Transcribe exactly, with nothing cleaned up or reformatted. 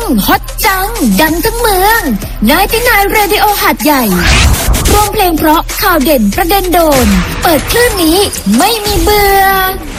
ฮอตจังดังทั้งเมืองนายที่นายเรดิโอหาดใหญ่รวมเพลงเพราะข่าวเด่นประเด็นโดนเปิดคลื่นนี้ไม่มีเบื่อ